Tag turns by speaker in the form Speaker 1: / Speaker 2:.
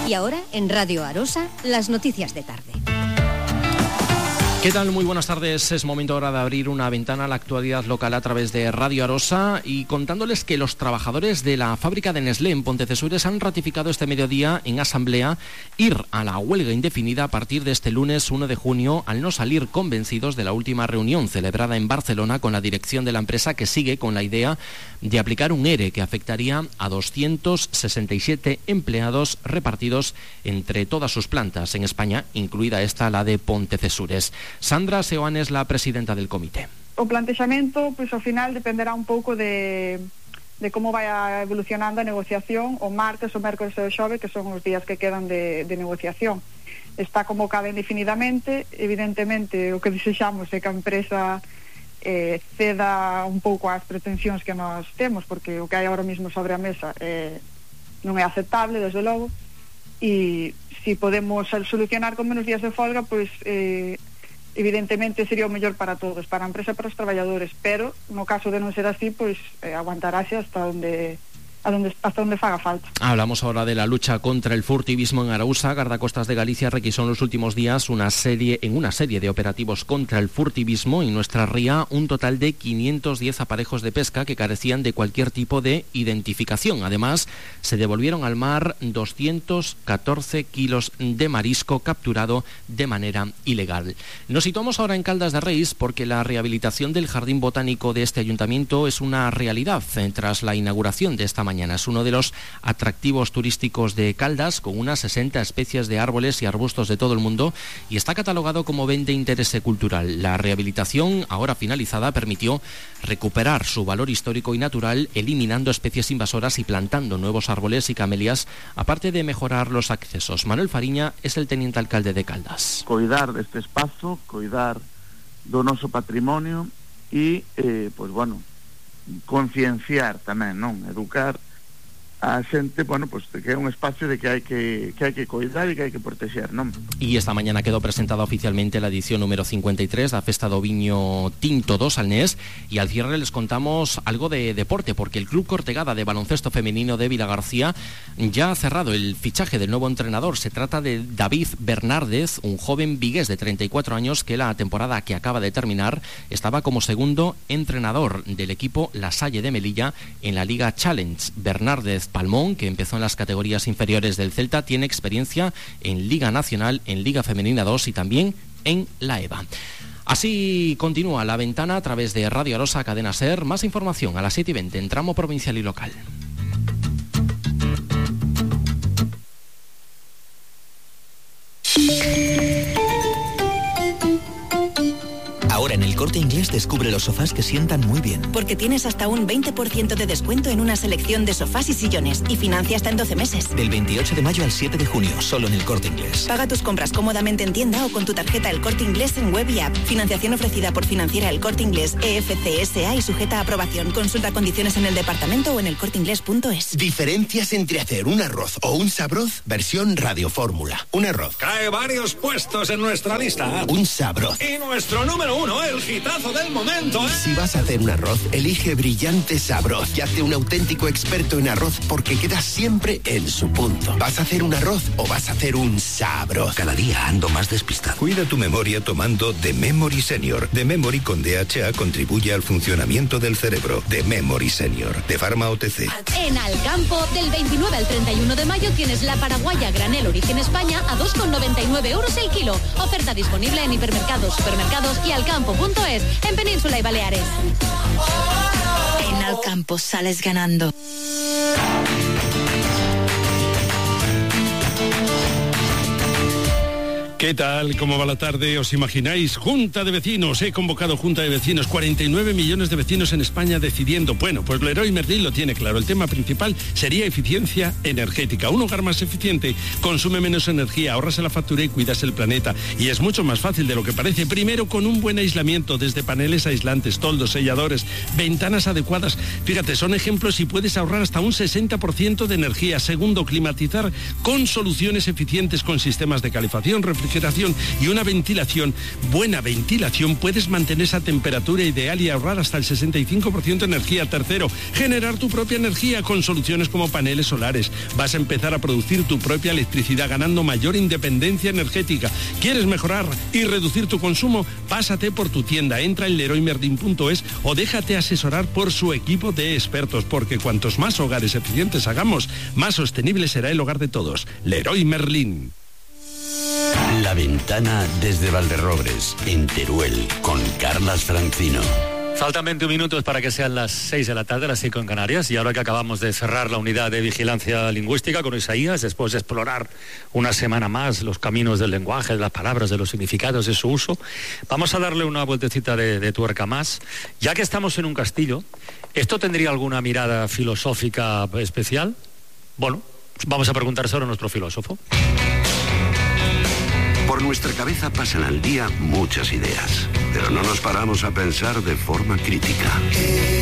Speaker 1: Y ahora, en Radio Arosa, las noticias de tarde.
Speaker 2: ¿Qué tal? Muy buenas tardes. Es momento ahora de abrir una ventana a la actualidad local a través de Radio Arosa y contándoles que los trabajadores de la fábrica de Nestlé en Pontecesures han ratificado este mediodía en asamblea ir a la huelga indefinida a partir de este lunes 1 de junio al no salir convencidos de la última reunión celebrada en Barcelona con la dirección de la empresa, que sigue con la idea de aplicar un ERE que afectaría a 267 empleados repartidos entre todas sus plantas en España, incluida esta, la de Pontecesures. Sandra Seoane es la presidenta del comité.
Speaker 3: O plantexamento, pois ao final dependerá un pouco de como vai evolucionando a negociación o martes, o mércores e o xove, que son os días que quedan de negociación. Está convocada indefinidamente. Evidentemente, o que desexamos é que a empresa ceda un pouco ás pretensións que nós temos, porque o que hai agora mesmo sobre a mesa non é aceptable, desde logo, e se podemos solucionar con menos días de folga, pois evidentemente sería o mellor para todos, para a empresa e para os traballadores, pero no caso de non ser así, pois aguantarase hasta onde faga falta.
Speaker 2: Hablamos ahora de la lucha contra el furtivismo en Arousa. Guardacostas de Galicia requisó en los últimos días una serie de operativos contra el furtivismo en nuestra ría, un total de 510 aparejos de pesca que carecían de cualquier tipo de identificación. Además, se devolvieron al mar 214 kilos de marisco capturado de manera ilegal. Nos situamos ahora en Caldas de Reis porque la rehabilitación del jardín botánico de este ayuntamiento es una realidad tras la inauguración de esta mañana. Es uno de los atractivos turísticos de Caldas, con unas 60 especies de árboles y arbustos de todo el mundo, y está catalogado como bien de interés cultural. La rehabilitación, ahora finalizada, permitió recuperar su valor histórico y natural, eliminando especies invasoras y plantando nuevos árboles y camelias, aparte de mejorar los accesos. Manuel Fariña es el teniente alcalde de Caldas.
Speaker 4: Coidar deste espazo, coidar do noso patrimonio e, concienciar tamén, non? Educar a xente, pois que é un espacio de que hai que coidar e que hai que protexer, non?
Speaker 2: Y esta mañana quedó presentada oficialmente la edición número 53 da Festa do Viño Tinto do Salnés, y al cierre les contamos algo de deporte, porque el Club Cortegada de baloncesto femenino de Vilagarcía ya ha cerrado el fichaje del nuevo entrenador. Se trata de David Bernárdez, un joven vigués de 34 años que la temporada que acaba de terminar estaba como segundo entrenador del equipo La Salle de Melilla en la Liga Challenge. Bernárdez Palmón, que empezó en las categorías inferiores del Celta, tiene experiencia en Liga Nacional, en Liga Femenina 2 y también en la EVA. Así continúa la ventana a través de Radio Arosa, Cadena SER. Más información a las 7:20 en tramo provincial y local.
Speaker 5: Ahora en El Corte Inglés descubre los sofás que sientan muy bien.
Speaker 6: Porque tienes hasta un 20% de descuento en una selección de sofás y sillones y financia hasta en 12 meses.
Speaker 5: Del 28 de mayo al 7 de junio, solo en El Corte Inglés.
Speaker 6: Paga tus compras cómodamente en tienda o con tu tarjeta El Corte Inglés en web y app. Financiación ofrecida por Financiera El Corte Inglés EFCSA y sujeta a aprobación. Consulta condiciones en el departamento o en elcorteinglés.es.
Speaker 7: Diferencias entre hacer un arroz o un sabroz, versión Radio Fórmula. Un arroz.
Speaker 8: Cae varios puestos en nuestra lista.
Speaker 7: Un sabroz.
Speaker 8: Y nuestro número 1, el hitazo del momento, ¿eh?
Speaker 7: Si vas a hacer un arroz, elige Brillante Sabroz y hazte un auténtico experto en arroz, porque queda siempre en su punto. ¿Vas a hacer un arroz o vas a hacer un sabroz?
Speaker 5: Cada día ando más despistado.
Speaker 9: Cuida tu memoria tomando The Memory Senior. The Memory con DHA contribuye al funcionamiento del cerebro. The Memory Senior, de Pharma OTC.
Speaker 1: En Alcampo, del 29 al 31 de mayo tienes la paraguaya granel Origen España a 2,99 euros el kilo. Oferta disponible en hipermercados, supermercados y alcampo.es, en Península y Baleares.
Speaker 6: En Alcampo sales ganando.
Speaker 10: ¿Qué tal? ¿Cómo va la tarde? ¿Os imagináis? Junta de vecinos. He convocado Junta de Vecinos. 49 millones de vecinos en España decidiendo. Bueno, pues Leroy Merlin lo tiene claro. El tema principal sería eficiencia energética. Un hogar más eficiente consume menos energía, ahorras la factura y cuidas el planeta. Y es mucho más fácil de lo que parece. Primero, con un buen aislamiento, desde paneles aislantes, toldos, selladores, ventanas adecuadas. Fíjate, son ejemplos y puedes ahorrar hasta un 60% de energía. Segundo, climatizar con soluciones eficientes con sistemas de calefacción, refrigeración refrigeración y una buena ventilación, puedes mantener esa temperatura ideal y ahorrar hasta el 65% de energía. Tercero, generar tu propia energía con soluciones como paneles solares. Vas a empezar a producir tu propia electricidad ganando mayor independencia energética. ¿Quieres mejorar y reducir tu consumo? Pásate por tu tienda, entra en leroymerlin.es o déjate asesorar por su equipo de expertos, porque cuantos más hogares eficientes hagamos, más sostenible será el hogar de todos. Leroy Merlin.
Speaker 11: La Ventana desde Valderrobres, en Teruel, con Carlas Francino.
Speaker 12: Faltan 21 minutos para que sean las 6 de la tarde, las 5 en Canarias, y ahora que acabamos de cerrar la unidad de vigilancia lingüística con Isaías, después de explorar una semana más los caminos del lenguaje, de las palabras, de los significados, de su uso, vamos a darle una vueltecita de tuerca más. Ya que estamos en un castillo, ¿esto tendría alguna mirada filosófica especial? Bueno, vamos a preguntárselo a nuestro filósofo.
Speaker 11: Por nuestra cabeza pasan al día muchas ideas, pero no nos paramos a pensar de forma crítica.